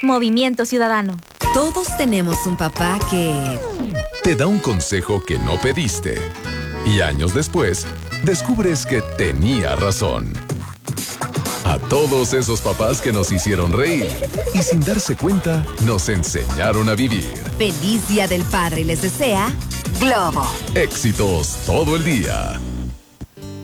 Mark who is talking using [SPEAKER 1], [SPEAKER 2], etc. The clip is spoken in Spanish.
[SPEAKER 1] Movimiento Ciudadano.
[SPEAKER 2] Todos tenemos un papá que
[SPEAKER 3] te da un consejo que no pediste. Y años después, descubres que tenía razón. A todos esos papás que nos hicieron reír y sin darse cuenta, nos enseñaron a vivir.
[SPEAKER 2] Feliz Día del Padre les desea Globo.
[SPEAKER 3] Éxitos todo el día.